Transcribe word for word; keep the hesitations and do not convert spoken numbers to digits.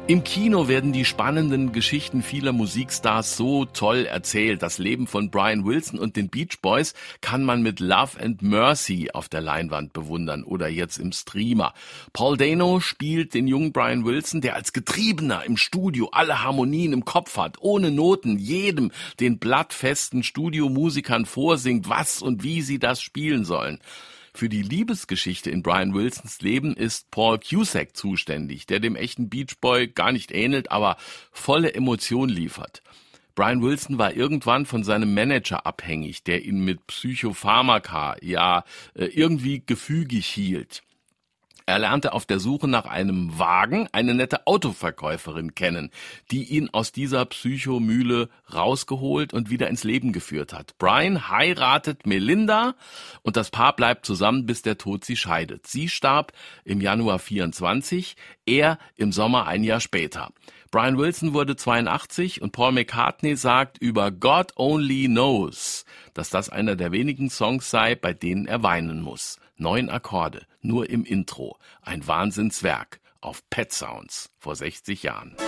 Im Kino werden die spannenden Geschichten vieler Musikstars so toll erzählt. Das Leben von Brian Wilson und den Beach Boys kann man mit Love and Mercy auf der Leinwand bewundern oder jetzt im Streamer. Paul Dano spielt den jungen Brian Wilson, der als Getriebener im Studio alle Harmonien im Kopf hat, ohne Noten, jedem den blattfesten Studiomusikern vorsingt, was und wie sie das spielen sollen. Für die Liebesgeschichte in Brian Wilsons Leben ist Paul Cusack zuständig, der dem echten Beach Boy gar nicht ähnelt, aber volle Emotion liefert. Brian Wilson war irgendwann von seinem Manager abhängig, der ihn mit Psychopharmaka, ja, irgendwie gefügig hielt. Er lernte auf der Suche nach einem Wagen eine nette Autoverkäuferin kennen, die ihn aus dieser Psychomühle rausgeholt und wieder ins Leben geführt hat. Brian heiratet Melinda und das Paar bleibt zusammen, bis der Tod sie scheidet. Sie starb im Januar vierundzwanzig, er im Sommer ein Jahr später. Brian Wilson wurde zweiundachtzig und Paul McCartney sagt über God Only Knows, dass das einer der wenigen Songs sei, bei denen er weinen muss. Neun Akkorde, nur im Intro. Ein Wahnsinnswerk auf Pet Sounds vor sechzig Jahren.